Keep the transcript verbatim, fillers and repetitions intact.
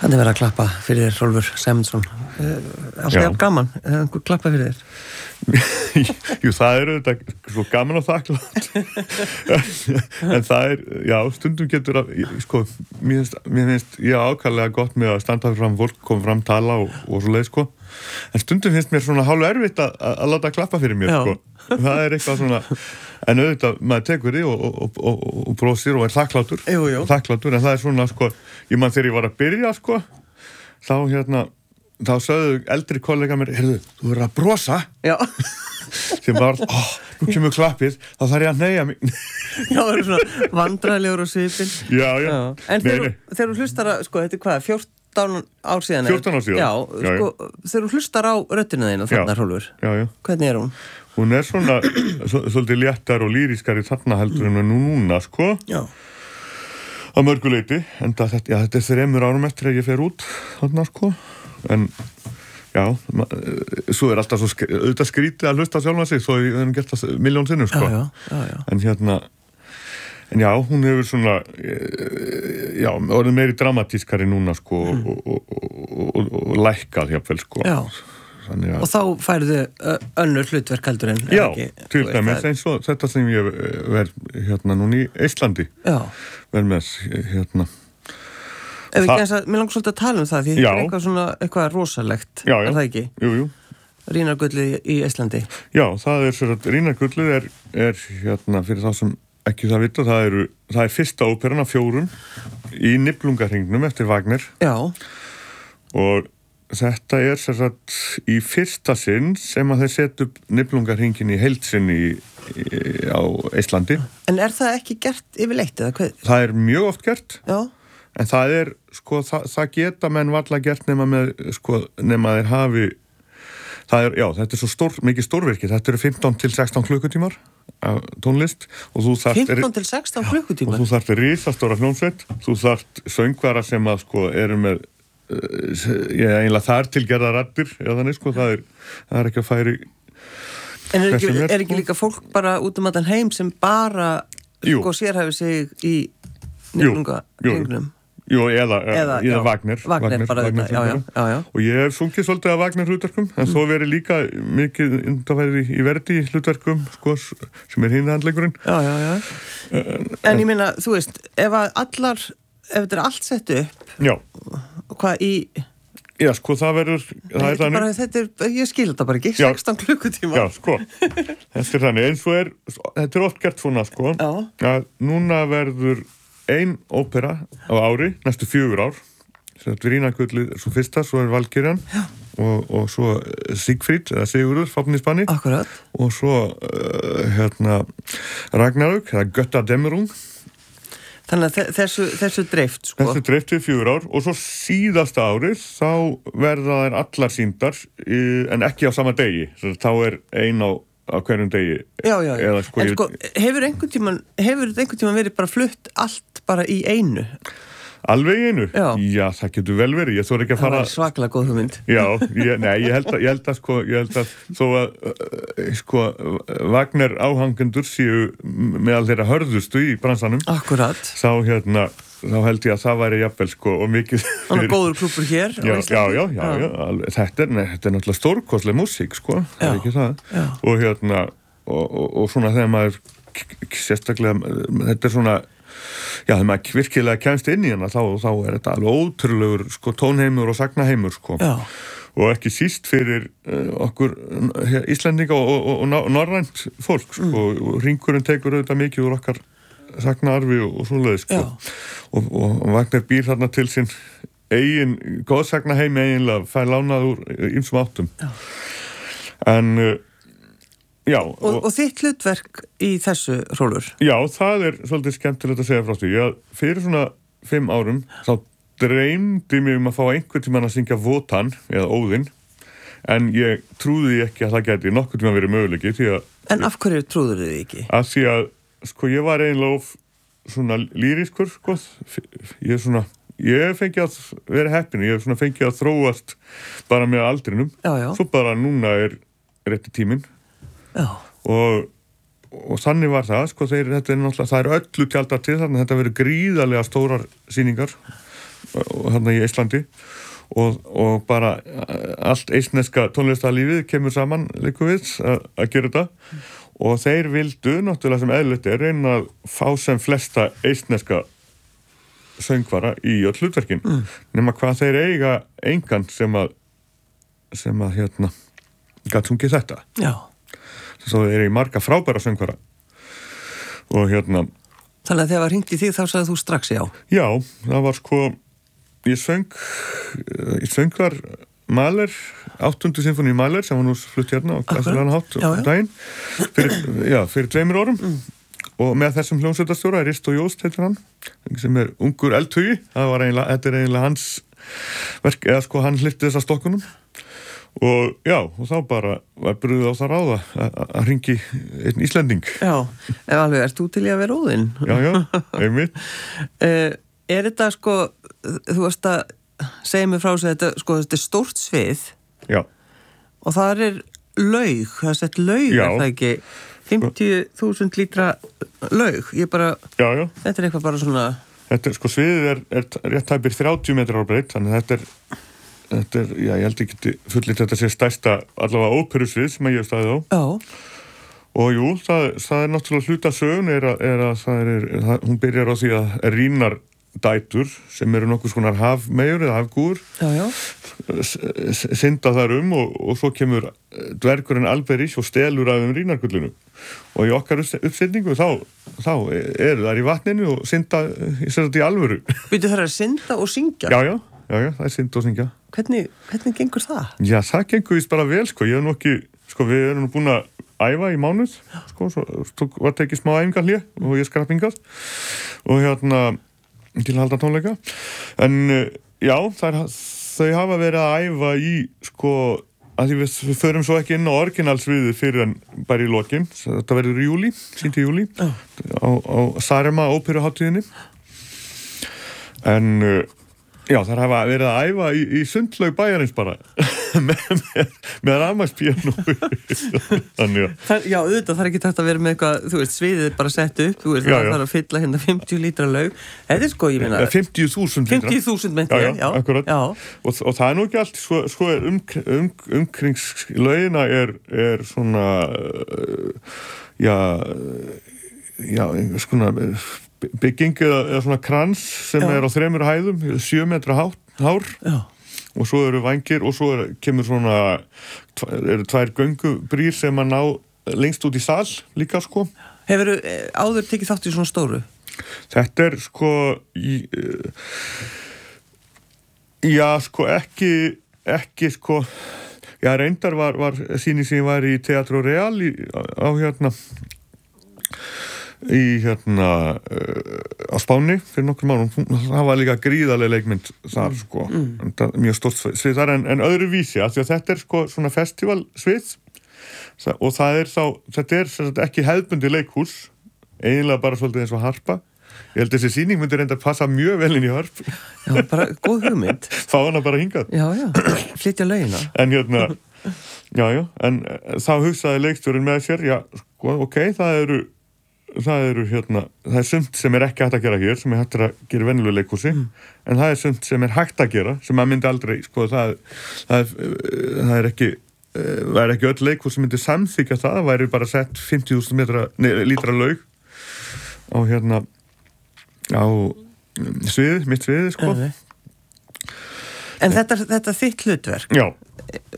Þannig verið að klappa fyrir þér, Hrólfur Sæmundsson. Alltaf gaman, einhver klappa fyrir þér. Jú, það er auðvitað svo gaman og þakklátt. En það er, já, stundum getur að, sko, mér finnst, mér finnst ég ákaflega gott með að standa fram fólk, koma fram, tala og, og svo leið, sko. En stundum finnst mér svona hálfu erfitt að, að láta klappa fyrir mér, já. Sko. Það er eitthvað svona, en auðvitað maður tekur því og, og, og, og brósir og er þakklátur. Jú, jú. Þakklátur, en það er svona, sko, ég man þegar ég var að byrja, sko, þá hérna, þá sögðu eldri kollega mér, heyrðu, þú verður að brosa. Já. Sem bara, ó, nú kemur klappið, þá þarf ég að neyja mig. Já, það eru svona vandræðilegur og svipinn. Já, já. já. En þegar þú hlustar að, sko, þetta er hvað, fjórtán ár síðan? fjórtán ár síðan. Já, já sko, þegar þú hlustar á röddina þína þarna, Hrólfur. Já, já. Hvernig er hún? Hún er svona, svolítið léttar og lýrískari þarna heldur en nú núna, sko. Já. Að mörguleiti, en það, já, þetta er þremur árum eftir að ég fer út þarna, sko. En, já, svo er alltaf svo skri, auðvitað skrítið að hlusta sjálfa sig, svo ég hef gert það miljón sinnum, sko. Já, já, já, já. En hérna, en já, hún hefur svona, já, orðið meiri dramatískari núna, sko, mm. og, og, og, og, og lækkað hjapvel, sko. Já. Þannig að... Og þá færðu önnur hlutverk heldur en... Já, ekki, til dæmis eins og þetta sem ég verð hérna núna í Íslandi. Já. Verð með hérna... Ef ekki eins að, mér langar svolítið að tala um það, því þetta er eitthvað svona, eitthvað rosalegt, já, já. Er það ekki? Jú, jú. Rínargullið í Íslandi. Já, það er sér að Rínargullið er, er hérna, fyrir þá sem ekki það vita, það, eru, það er fyrsta óperan af fjórum í Niflungahringnum eftir Wagner. Já. Og þetta er sér að í fyrsta sinn sem að þeir setja upp Niflungahringin í heild sinn í, í, á Íslandi. En er það ekki gert yfirleitt eða hvað? Það er mjög oft gert. Já. En það er, sko, það, það geta menn varla gert nema með, sko, nema þeir hafi, það er, já, þetta er svo stór, mikið stórvirki, þetta eru fimmtán til sextán klukkutímar af tónlist og þú þarft... fimmtán til sextán klukkutímar? Og þú þarft risastóra hljómsveit, þú þarft söngvara sem að, sko, eru með, uh, ég eiginlega þar til gerða raddir, já þannig, sko, það er, það er ekki að færi... En er ekki, er ekki líka fólk bara út um allan heim sem bara, jú. Sko, sérhæfi sig í Niflungahringnum? Jú, eða, eða, eða Wagner. Wagner, Wagner bara Wagner, þetta, já, já, já. Og ég hef sungið svolítið af Wagner hlutverkum, en mm. svo verið líka mikið undanfærið í Verdi hlutverkum, sko, sem er hinhandleikurinn. Já, já, já. En, en ég meina, þú veist, ef að allar, ef þetta er allt sett upp, já. Hvað í... Já, sko, það verður... Það er þannig... Bara, þetta er, ég skil þetta bara ekki, sextán klukkutíma. Já, sko, þetta er þannig, eins og er, þetta er oft gert svona, sko, já. Að núna verður ein ópera á ári, næstu fjögur ár. Rínargullið er svo fyrsta, svo er Valkyrjan og, og svo Siegfried, eða Sigurður, Fáfnisbanni. Akkurat. Og svo, uh, hérna, Ragnarök, eða Götterdämmerung. Þannig að þessu, þessu dreift, sko. Þessu dreift við fjögur ár og svo síðasta árið, þá verða þær allar sýndar, en ekki á sama degi. Þá er ein á á hverjum degi. Já, já, já. Eða, sko, en sko, hefur einhvern tíman, hefur einhvern tíman verið bara flutt allt bara í einu? Alveg í einu? Já. Já, það getur vel verið. Ég þóra ekki að fara... Það var svaklega góð hugmynd. Já, ég, nei, ég held að, ég held að, sko, ég held að, þó að, sko, Wagner áhangendur séu meðal þeirra hörðustu í bransanum. Akkurat. Sá hérna, þá held ég að það væri jafnvel, sko, og mikið... Þannig að góður klúbbur hér á Íslandi. Já, já, já, já, já. Þetta er, nei, þetta er náttúrulega stórkostleg músík, sko. Það er ekki það. Já. Og hérna, og, og, og svona þegar maður, sérstaklega, þetta er svona, já, þegar maður virkilega kemst inn í hana, þá, þá er þetta alveg ótrúlegur, sko, tónheimur og sagnaheimur, sko. Já. Og ekki síst fyrir uh, okkur uh, Íslendinga og, og, og, og norrænt fólk, sko. Mm. Og hringurinn tekur auðvitað mikið úr okkar sagnaarfi og, og svoleiðis, sko. Og, og Wagner býr þarna til sinn eigin góðsagnaheimi eiginlega, fær lánað úr ýmsum áttum. Já. En, uh, já. Og, og, og þitt hlutverk í þessu, Hrólfur? Já, það er svolítið skemmtilegt að segja frá því. Ég, fyrir svona fimm árum, þá dreymdi mig um að fá einhvern tímann að syngja Wotan, eða Óðinn, en ég trúði ekki að það gæti nokkurn tímann verið möguleiki, því að... En af hverju trúður þið ekki? Að því að sko, ég var eiginlega of svona lýrískur, sko. Ég er svona, ég fengi að vera heppin, ég svona fengi að þróast bara með aldrinum. Já, já. Svo bara núna er rétti tíminn. Já. Og, og þannig var það, sko, þeir, þetta er náttúrulega, það er öllu tjaldar til þarna, þetta verður gríðarlega stórar sýningar. þarna í Íslandi og, og bara allt eistneska tónlistarlífið kemur saman líku við að, að gera þetta og þeir vildu náttúrulega sem eðlilegt er reyna að fá sem flesta eistneska söngvara í öll hlutverkin mm. nema hvað þeir eiga engan sem að sem að hérna gat sungið þetta já svo þeir eru í marga frábæra söngvara og hérna þannig að þegar var hringt í þig þá sagði þú strax já já, það var sko ég söng ég söng var Mahler, áttundu sinfóníu Mahler sem var nú flutt hérna á Kassalann hátt á daginn fyrir, já, fyrir tveimur árum mm. og með þessum hljómsveitarstjóra Risto Jóst heitir hann sem er ungur eldhugi það var eiginlega, þetta er eiginlega hans verk, eða sko hann hlipti þessa stokkunum og já, og þá bara var brugðið á það ráða að hringi einn Íslending Já, ef alveg, ert þú til í að vera óðinn? Já, já, einmitt uh, Er þetta sko, þú veist að segja mig frá sig þetta, sko, þetta er stórt svið já. og það er laug, það er sett laug já. Er það ekki fimmtíu þúsund lítra laug ég bara, já, já. Þetta er eitthvað bara svona þetta er sko sviðið er, er rétt tæpir þrjátíu metrar á breidd þannig að þetta er, þetta er já, ég held ekki fullit þetta sé stærsta allavega óperusvið sem ég hef staðið á já. Og jú, það, það er náttúrulega hluta sögun er að, er að það er, það, hún byrjar á því að rínar dætur sem eru nokkuð skonar hafmeyjur eða hafgúr synda þar um og, og svo kemur dvergurinn Alberich og stelur af um rínargullinu og í okkar uppsetningu þá, þá eru þær í vatninu og synda í alvöru Byrju þær að synda og syngja? Já, já, já, já það er synda og syngja Hvernig, hvernig gengur það? Já, það gengur vist bara vel, sko, ég hef nú ekki sko, við erum nú búin að æfa í mánuð sko, svo tók, var tekið smá æfingar hlé og ég skrappingað og hérna til að halda tónleika en já, þær, þau hafa verið að æfa í sko, að við, við förum svo ekki inn á orginalsviðið fyrir en bara í lokin þetta verður í júlí, sýnt í júlí oh. á, á Sarema óperuháttíðinni en já, þær hafa verið að æfa í, í sundlaug bæjarins bara með, með, með rafmagnspíanó þannig að það, já, auðvitað þarf ekki tætt að vera með eitthvað þú veist, sviðið bara sett upp þú veist, já, það já. Þarf að fylla hérna fimmtíu lítra laug þetta er sko, ég meina fimmtíu þúsund lítra fimmtíu þúsund meintri, já, já, akkurat já. Og, og það er nú ekki allt sko, sko um, um, umkringslaugina er, er svona já já, svona bygging eða svona krans sem já. Er á þremur hæðum, sjö metra hár, hár. Og svo eru vængir og svo er, kemur svona eru tvær göngubrýr sem að ná lengst út í sal líka sko. Hefurðu áður tekið þátt í svona stóru? Þetta er sko í, já sko ekki ekki sko já reyndar var, var sýning sem var í Teatro Real í, á hérna í hérna uh, á Spáni fyrir nokkur mánum það var líka gríðarlega leikmynd þar sko mm. mjög stórt svið þar en, en öðru vísi að þetta er sko svona festivalsvið og það er þá þetta er sagt, ekki hefðbundi leikhús eiginlega bara svolítið eins og harpa ég held þessi sýning myndi reynda að passa mjög vel inn í harp Já, bara góð hugmynd fá hana bara hingað Já, já, flytja lögina En hérna, já, já en þá hugsaði leikstjórinn með sér já, sko, ok, það eru það eru hérna, það er sumt sem er ekki hægt að gera hér, sem er hægt að gera venjuleg leikhúsi, mm. en það er sumt sem er hægt að gera, sem maður myndi aldrei, sko, það, það, er, það er ekki, það er ekki öll leikhús sem myndi samþykja það, það væri bara sett fimmtíu þúsund lítra laug á hérna, á sviði, mitt sviði, sko. En þetta, þetta þitt hlutverk, Já.